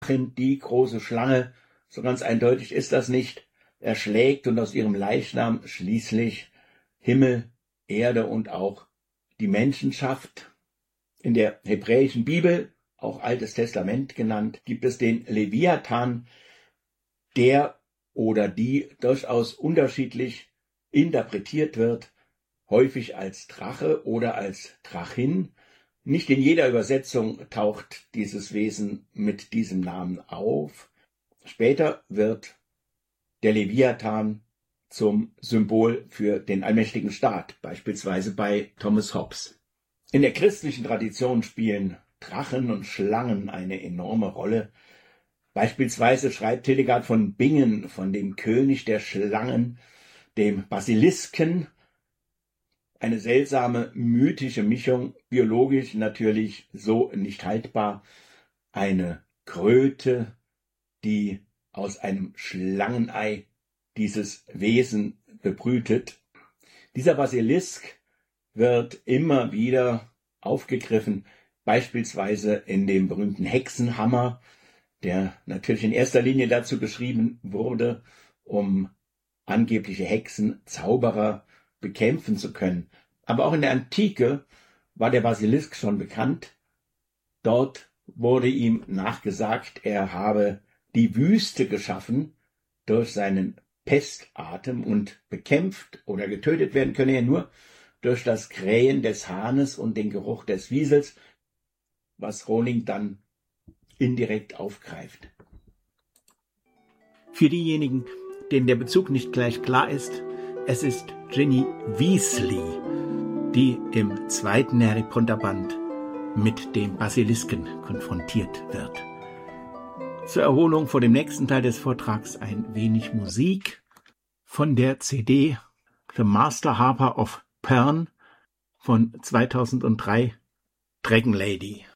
die große Schlange, so ganz eindeutig ist das nicht, erschlägt und aus ihrem Leichnam schließlich Himmel, Erde und auch die Menschen schafft. In der hebräischen Bibel, auch Altes Testament genannt, gibt es den Leviathan, der oder die durchaus unterschiedlich interpretiert wird, häufig als Drache oder als Drachin. Nicht in jeder Übersetzung taucht dieses Wesen mit diesem Namen auf. Später wird der Leviathan zum Symbol für den allmächtigen Staat, beispielsweise bei Thomas Hobbes. In der christlichen Tradition spielen Drachen und Schlangen eine enorme Rolle. Beispielsweise schreibt Hildegard von Bingen von dem König der Schlangen, dem Basilisken, eine seltsame mythische Mischung, biologisch natürlich so nicht haltbar, eine Kröte, die aus einem Schlangenei dieses Wesen bebrütet. Dieser Basilisk wird immer wieder aufgegriffen, beispielsweise in dem berühmten Hexenhammer, der natürlich in erster Linie dazu geschrieben wurde, um angebliche Hexen, Zauberer bekämpfen zu können. Aber auch in der Antike war der Basilisk schon bekannt. Dort wurde ihm nachgesagt, er habe die Wüste geschaffen durch seinen Pestatem und bekämpft oder getötet werden könne er nur durch das Krähen des Hahnes und den Geruch des Wiesels, was Rowling dann indirekt aufgreift. Für diejenigen, denen der Bezug nicht gleich klar ist, es ist Ginny Weasley, die im zweiten Harry Potter Band mit dem Basilisken konfrontiert wird. Zur Erholung vor dem nächsten Teil des Vortrags ein wenig Musik von der CD The Master Harper of Pern von 2003, Dragon Lady.